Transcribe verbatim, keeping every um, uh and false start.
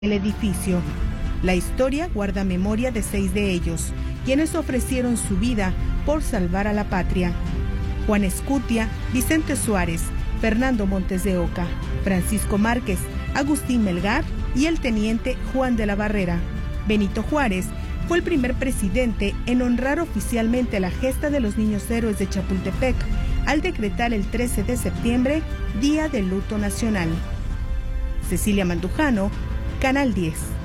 el edificio. La historia guarda memoria de seis de ellos, quienes ofrecieron su vida por salvar a la patria. Juan Escutia, Vicente Suárez, Fernando Montes de Oca, Francisco Márquez, Agustín Melgar y el teniente Juan de la Barrera. Benito Juárez fue el primer presidente en honrar oficialmente la gesta de los niños héroes de Chapultepec al decretar el trece de septiembre Día de Luto Nacional. Cecilia Mandujano, Canal diez.